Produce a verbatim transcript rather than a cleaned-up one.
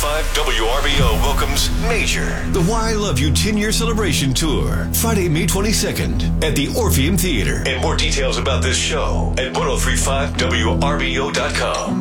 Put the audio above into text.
five W R B O welcomes Major, the Why I Love You ten-year celebration tour, Friday, May twenty-second at the Orpheum Theater. And more details about this show at ten thirty-five W R B O dot com.